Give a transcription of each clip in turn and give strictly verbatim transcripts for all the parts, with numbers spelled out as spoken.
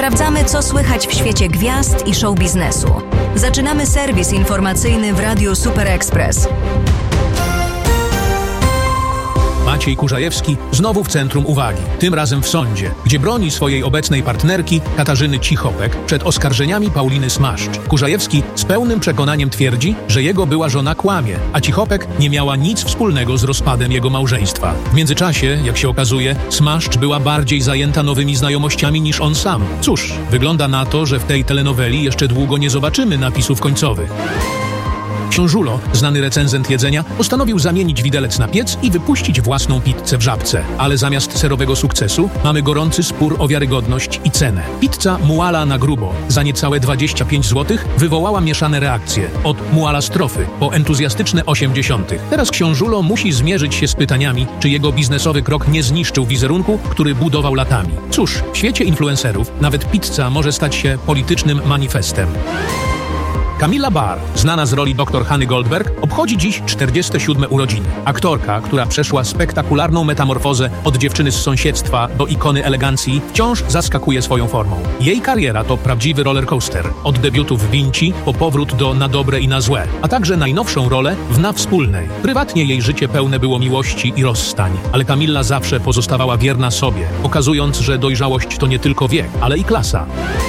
Sprawdzamy, co słychać w świecie gwiazd i show biznesu. Zaczynamy serwis informacyjny w Radiu Super Express. Maciej Kurzajewski znowu w centrum uwagi, tym razem w sądzie, gdzie broni swojej obecnej partnerki Katarzyny Cichopek przed oskarżeniami Pauliny Smaszcz. Kurzajewski z pełnym przekonaniem twierdzi, że jego była żona kłamie, a Cichopek nie miała nic wspólnego z rozpadem jego małżeństwa. W międzyczasie, jak się okazuje, Smaszcz była bardziej zajęta nowymi znajomościami niż on sam. Cóż, wygląda na to, że w tej telenoweli jeszcze długo nie zobaczymy napisów końcowych. Książulo, znany recenzent jedzenia, postanowił zamienić widelec na piec i wypuścić własną pizzę w Żabce. Ale zamiast serowego sukcesu mamy gorący spór o wiarygodność i cenę. Pizza Muala na grubo za niecałe dwadzieścia pięć złotych wywołała mieszane reakcje. Od Muala strofy po entuzjastyczne osiemdziesiątych. Teraz Książulo musi zmierzyć się z pytaniami, czy jego biznesowy krok nie zniszczył wizerunku, który budował latami. Cóż, w świecie influencerów nawet pizza może stać się politycznym manifestem. Camilla Barr, znana z roli doktor Hany Goldberg, obchodzi dziś czterdzieste siódme urodziny. Aktorka, która przeszła spektakularną metamorfozę od dziewczyny z sąsiedztwa do ikony elegancji, wciąż zaskakuje swoją formą. Jej kariera to prawdziwy rollercoaster. Od debiutu w Vinci po powrót do Na dobre i na złe, a także najnowszą rolę w Na wspólnej. Prywatnie jej życie pełne było miłości i rozstań, ale Camilla zawsze pozostawała wierna sobie, pokazując, że dojrzałość to nie tylko wiek, ale i klasa.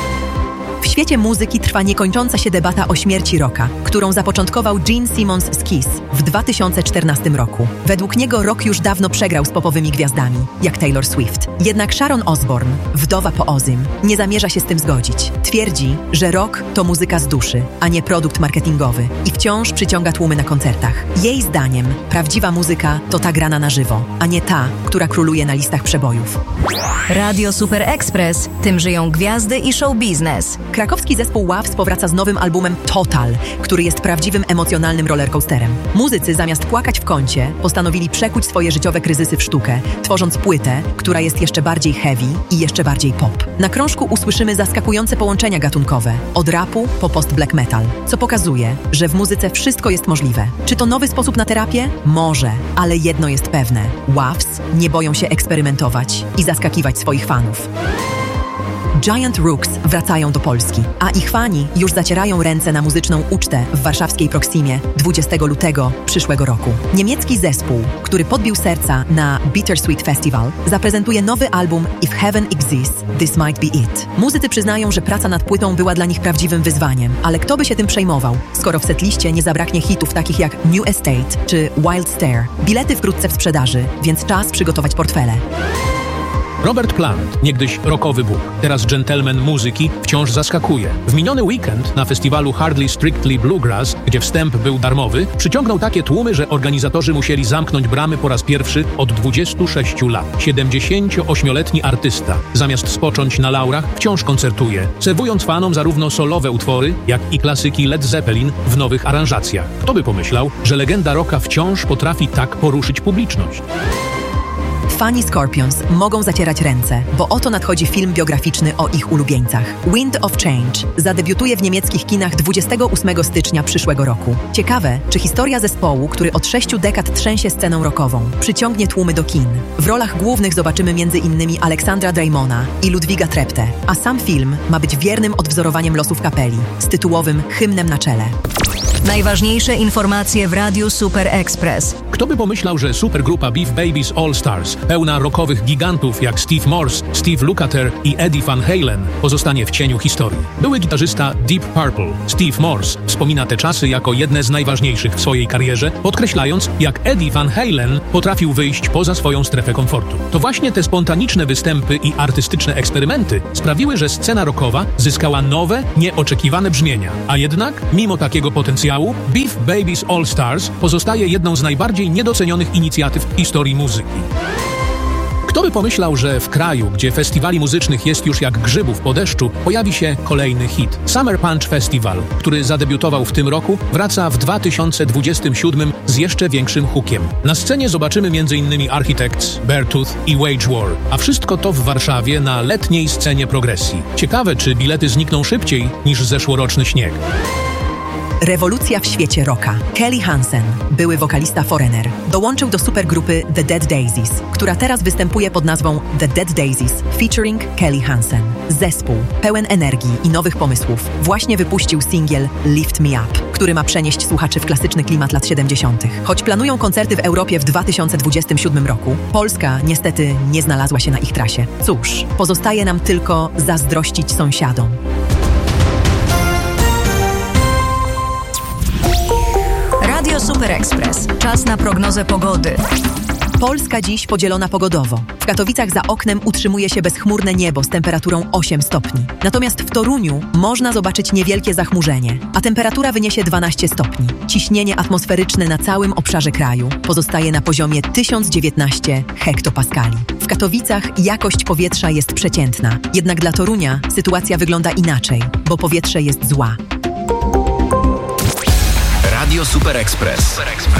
W świecie muzyki trwa niekończąca się debata o śmierci rocka, którą zapoczątkował Gene Simmons z Kiss w dwa tysiące czternastym roku. Według niego rock już dawno przegrał z popowymi gwiazdami, jak Taylor Swift. Jednak Sharon Osbourne, wdowa po Ozym, nie zamierza się z tym zgodzić. Twierdzi, że rock to muzyka z duszy, a nie produkt marketingowy i wciąż przyciąga tłumy na koncertach. Jej zdaniem prawdziwa muzyka to ta grana na żywo, a nie ta, która króluje na listach przebojów. Radio Super Express. Tym żyją gwiazdy i show biznes. Krakowski zespół Waves powraca z nowym albumem Total, który jest prawdziwym emocjonalnym rollercoasterem. Muzycy zamiast płakać w kącie, postanowili przekuć swoje życiowe kryzysy w sztukę, tworząc płytę, która jest jeszcze bardziej heavy i jeszcze bardziej pop. Na krążku usłyszymy zaskakujące połączenia gatunkowe, od rapu po post-black metal, co pokazuje, że w muzyce wszystko jest możliwe. Czy to nowy sposób na terapię? Może, ale jedno jest pewne. Waves nie boją się eksperymentować i zaskakiwać swoich fanów. Giant Rooks wracają do Polski, a ich fani już zacierają ręce na muzyczną ucztę w warszawskiej Proximie dwudziestego lutego przyszłego roku. Niemiecki zespół, który podbił serca na Bittersweet Festival, zaprezentuje nowy album If Heaven Exists, This Might Be It. Muzycy przyznają, że praca nad płytą była dla nich prawdziwym wyzwaniem, ale kto by się tym przejmował, skoro w setliście nie zabraknie hitów takich jak New Estate czy Wild Stare. Bilety wkrótce w sprzedaży, więc czas przygotować portfele. Robert Plant, niegdyś rockowy bóg, teraz dżentelmen muzyki, wciąż zaskakuje. W miniony weekend na festiwalu Hardly Strictly Bluegrass, gdzie wstęp był darmowy, przyciągnął takie tłumy, że organizatorzy musieli zamknąć bramy po raz pierwszy od dwudziestu sześciu lat. siedemdziesięcioośmioletni artysta, zamiast spocząć na laurach, wciąż koncertuje, serwując fanom zarówno solowe utwory, jak i klasyki Led Zeppelin w nowych aranżacjach. Kto by pomyślał, że legenda rocka wciąż potrafi tak poruszyć publiczność? Fani Scorpions mogą zacierać ręce, bo oto nadchodzi film biograficzny o ich ulubieńcach. Wind of Change zadebiutuje w niemieckich kinach dwudziestego ósmego stycznia przyszłego roku. Ciekawe, czy historia zespołu, który od sześciu dekad trzęsie sceną rockową, przyciągnie tłumy do kin. W rolach głównych zobaczymy między innymi Aleksandra Dreymona i Ludwiga Treptę, a sam film ma być wiernym odwzorowaniem losów kapeli, z tytułowym hymnem na czele. Najważniejsze informacje w Radiu Super Express. Kto by pomyślał, że supergrupa Beef Babies All Stars, pełna rockowych gigantów jak Steve Morse, Steve Lukather i Eddie Van Halen, pozostanie w cieniu historii. Były gitarzysta Deep Purple, Steve Morse, wspomina te czasy jako jedne z najważniejszych w swojej karierze, podkreślając, jak Eddie Van Halen potrafił wyjść poza swoją strefę komfortu. To właśnie te spontaniczne występy i artystyczne eksperymenty sprawiły, że scena rockowa zyskała nowe, nieoczekiwane brzmienia. A jednak, mimo takiego potencjału, Beef Babies All Stars pozostaje jedną z najbardziej niedocenionych inicjatyw w historii muzyki. Kto by pomyślał, że w kraju, gdzie festiwali muzycznych jest już jak grzybów po deszczu, pojawi się kolejny hit. Summer Punch Festival, który zadebiutował w tym roku, wraca w dwa tysiące dwudziestym siódmym z jeszcze większym hookiem. Na scenie zobaczymy między innymi Architects, Beartooth i Wage War, a wszystko to w Warszawie na letniej scenie progresji. Ciekawe, czy bilety znikną szybciej niż zeszłoroczny śnieg. Rewolucja w świecie rocka. Kelly Hansen, były wokalista Foreigner, dołączył do supergrupy The Dead Daisies, która teraz występuje pod nazwą The Dead Daisies featuring Kelly Hansen. Zespół, pełen energii i nowych pomysłów, właśnie wypuścił singiel Lift Me Up, który ma przenieść słuchaczy w klasyczny klimat lat siedemdziesiątych. Choć planują koncerty w Europie w dwa tysiące dwudziestym siódmym roku, Polska niestety nie znalazła się na ich trasie. Cóż, pozostaje nam tylko zazdrościć sąsiadom. Radio Super Express. Czas na prognozę pogody. Polska dziś podzielona pogodowo. W Katowicach za oknem utrzymuje się bezchmurne niebo z temperaturą osiem stopni. Natomiast w Toruniu można zobaczyć niewielkie zachmurzenie, a temperatura wyniesie dwanaście stopni. Ciśnienie atmosferyczne na całym obszarze kraju pozostaje na poziomie tysiąc dziewiętnaście hektopaskali. W Katowicach jakość powietrza jest przeciętna, jednak dla Torunia sytuacja wygląda inaczej, bo powietrze jest zła. Radio Super Express.